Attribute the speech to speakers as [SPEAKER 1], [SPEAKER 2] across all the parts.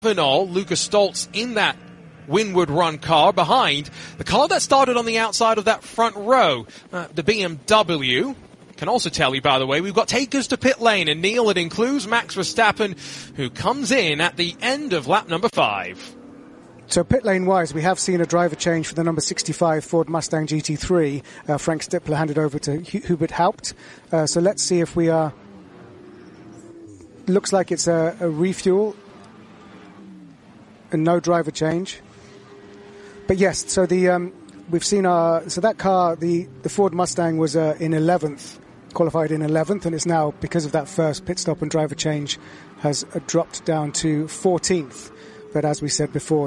[SPEAKER 1] Avenol, Lucas Stoltz in that Windward Run car behind the car that started on the outside of that front row, the BMW. Can also tell you, by the way, we've got takers to pit lane, and Neil, it includes Max Verstappen, who comes in at the end of lap number 5.
[SPEAKER 2] So pit lane-wise, we have seen a driver change for the number 65 Ford Mustang GT3. Frank Stippler handed over to Hubert Haupt. So let's see if we are... Looks like it's a refuel and no driver change. But yes, so we've seen so that car, the Ford Mustang, was in 11th, qualified in 11th, and it's now, because of that first pit stop and driver change, has dropped down to 14th. But as we said before,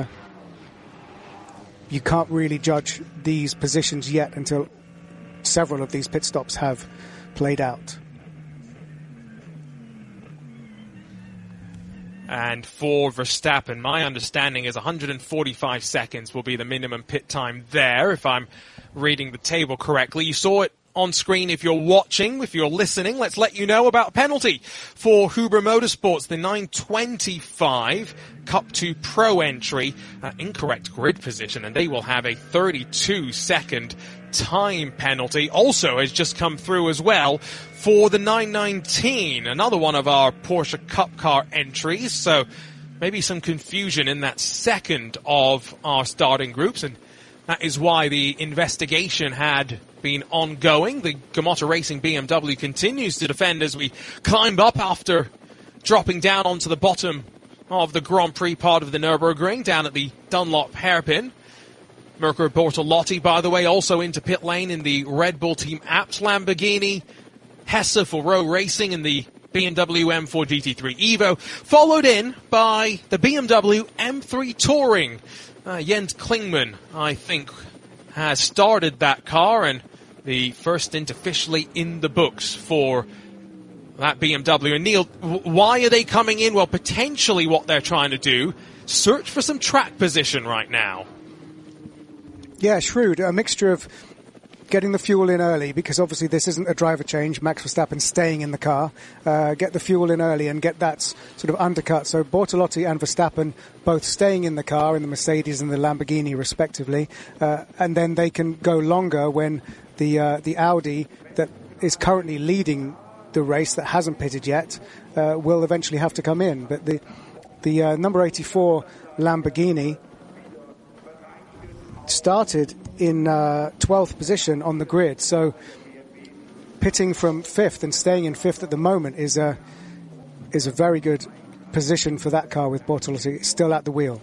[SPEAKER 2] you can't really judge these positions yet until several of these pit stops have played out.
[SPEAKER 1] And for Verstappen, my understanding is 145 seconds will be the minimum pit time there, if I'm reading the table correctly. You saw it on screen if you're watching. If you're listening, let's let you know about a penalty for Huber Motorsports, the 925 Cup 2 Pro entry, incorrect grid position, and they will have a 32-second time penalty. Also has just come through as well for the 919, another one of our Porsche Cup car entries. So maybe some confusion in that second of our starting groups, and that is why the investigation had been ongoing. The Gamotta Racing BMW continues to defend as we climb up after dropping down onto the bottom of the Grand Prix part of the Nürburgring, down at the Dunlop hairpin. Mirko Bortolotti, by the way, also into pit lane in the Red Bull Team Abt Lamborghini. Hesse for Rowe Racing in the BMW M4 GT3 Evo, followed in by the BMW M3 Touring. Jens Klingmann, I think, has started that car, and the first stint officially in the books for that BMW. And Neil, why are they coming in? Well, potentially what they're trying to do, search for some track position right now.
[SPEAKER 2] Yeah, shrewd. A mixture of getting the fuel in early, because obviously this isn't a driver change. Max Verstappen staying in the car. Get the fuel in early and get that sort of undercut. So Bortolotti and Verstappen both staying in the car, in the Mercedes and the Lamborghini respectively. And then they can go longer when the Audi that is currently leading the race, that hasn't pitted yet, will eventually have to come in. But the number 84 Lamborghini started in 12th position on the grid, so pitting from 5th and staying in 5th at the moment is a very good position for that car with Bortolotti still at the wheel.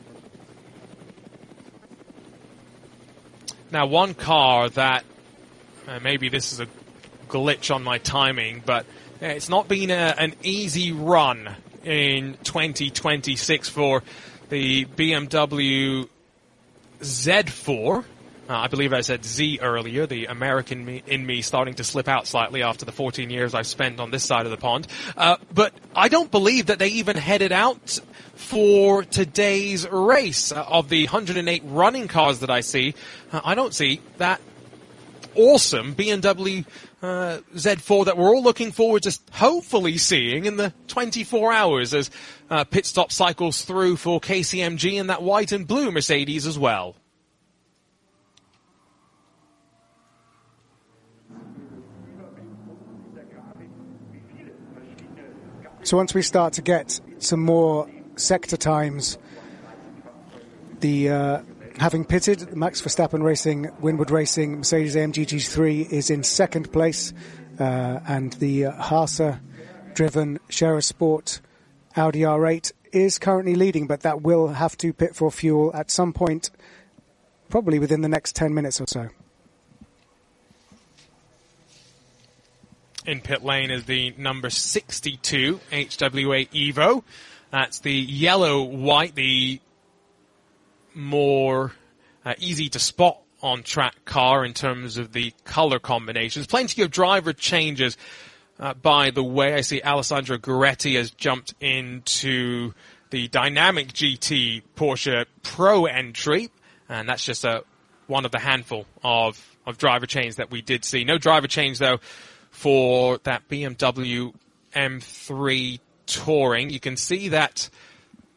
[SPEAKER 1] Now, one car that maybe this is a glitch on my timing, but it's not been an easy run in 2026 for the BMW Z4. I believe I said Z earlier, the American in me starting to slip out slightly after the 14 years I've spent on this side of the pond. But I don't believe that they even headed out for today's race. Of the 108 running cars that I see, I don't see that awesome BMW Z4 that we're all looking forward to hopefully seeing in the 24 hours as pit stop cycles through for KCMG and that white and blue Mercedes as well.
[SPEAKER 2] So once we start to get some more sector times, having pitted, Max Verstappen Racing, Windward Racing, Mercedes-AMG GT3 is in second place, and the Haase-driven Scherer Sport Audi R8 is currently leading, but that will have to pit for fuel at some point, probably within the next 10 minutes or so.
[SPEAKER 1] In pit lane is the number 62 HWA Evo. That's the yellow-white, the more easy to spot on track car in terms of the color combinations. Plenty of driver changes. By the way, I see Alessandro Gueretti has jumped into the Dynamic GT Porsche Pro entry, and that's just one of the handful of driver changes that we did see. No driver change, though, for that BMW M3 Touring. You can see that